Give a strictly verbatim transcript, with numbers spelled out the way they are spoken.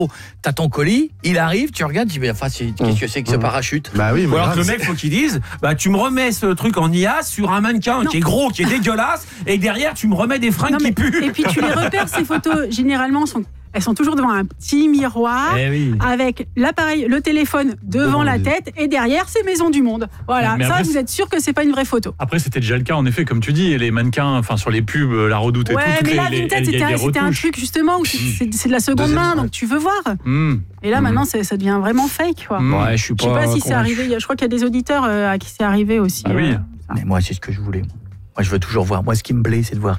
T'as ton colis, il arrive, tu regardes, tu dis mais enfin c'est, qu'est-ce que c'est que ce parachute? Bah oui, Ou alors que le mec, faut qu'il dise, bah tu me remets ce truc en I A sur un mannequin Non. qui est gros, qui est dégueulasse, et derrière tu me remets des fringues Non, mais- qui puent. Et puis tu les repères, ces photos, généralement, sont, elles sont toujours devant un petit miroir, Eh oui. avec l'appareil, le téléphone devant Devant la les- tête, et derrière, c'est Maison du Monde. Voilà, Mais ça, après, vous êtes sûr que c'est pas une vraie photo. Après, c'était déjà le cas, en effet, comme tu dis, et les mannequins, enfin sur les pubs, La Redoute et Ouais, tout. toutes mais les, là, les- Vinted, il y a c'était des un, c'était un retouches. truc, justement, où c'est, c'est- c'est de la seconde Deuxième, main, ouais. donc tu veux voir. Mmh. Et là, Mmh. maintenant, c'est- ça devient vraiment fake, quoi. Mmh. Ouais, je suis Je sais pas si c'est convaincu. arrivé, il y a- je crois qu'il y a des auditeurs euh, à qui c'est arrivé aussi. Ah oui. euh, Mais moi, c'est ce que je voulais. Moi, je veux toujours voir. Moi, ce qui me plaît, c'est de voir